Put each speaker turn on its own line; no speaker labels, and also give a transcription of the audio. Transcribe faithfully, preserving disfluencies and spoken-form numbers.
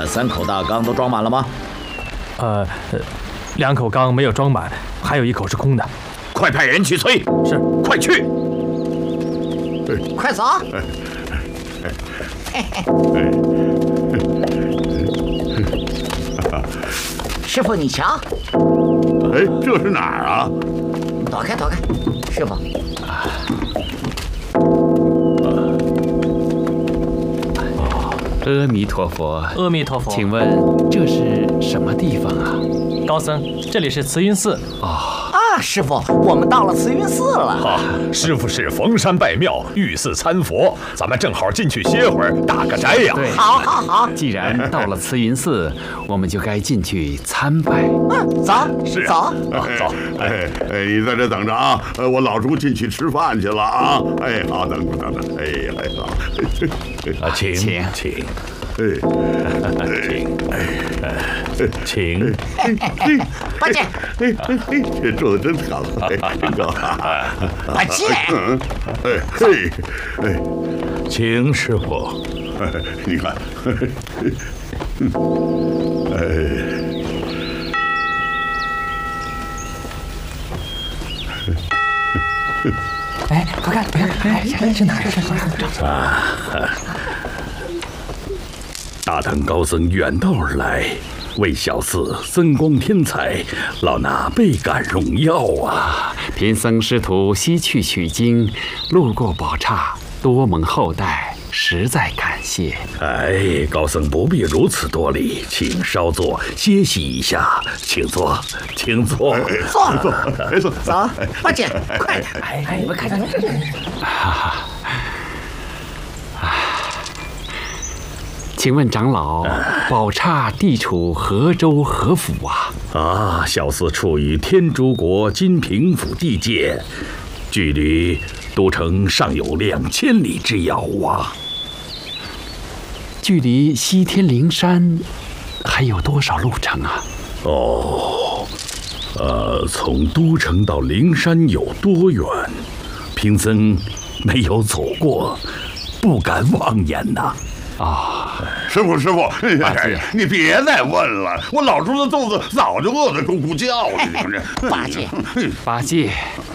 三口大缸都装满了吗？
呃，两口缸没有装满，还有一口是空的。
快派人去催。
是，
快去。
快走。师傅，你瞧。
哎，这是哪儿啊？
躲开，躲开，师傅。
阿弥陀佛，
阿弥陀佛。
请问这是什么地方啊？
高僧，这里是慈云寺。
哦。
啊，师傅，我们到了慈云寺了。
啊，师傅是逢山拜庙，遇寺参佛，咱们正好进去歇会儿，打个斋呀。
对，
好，好，好。
既然到了慈云寺，我们就该进去参拜。
嗯，走，
是
走，
啊，走。
哎哎，你在这等着啊！呃，我老朱进去吃饭去了啊！哎，好，等等等等。哎呀，哎好。
啊，请
请
请。
哎，
请，请。
八戒，
哎哎，这做的真好，哎，真高。
八戒，
哎嘿，哎，
请师傅。
哎，你看，哎。
哎，快看，哎哎，这哪儿？这
啊！大唐高僧远道而来，为小寺增光添彩，老衲倍感荣耀啊！
贫僧师徒西去取经，路过宝刹，多蒙厚待，实在感谢。
哎，高僧不必如此多礼，请稍坐歇息一下，请坐，请坐，
坐，
坐，哎坐，
走，八戒，快点！
哎哎，我看看，
哈哈。请问长老，宝刹地处何州何府啊？
啊，小寺处于天竺国金平府地界，距离都城尚有两千里之遥啊。
距离西天灵山还有多少路程啊？
哦，呃，从都城到灵山有多远？贫僧没有走过，不敢妄言呐。
啊，
师傅，师傅，
八戒，
你别再问了，我老朱的肚子早就饿得咕咕叫了。
八戒，
八戒，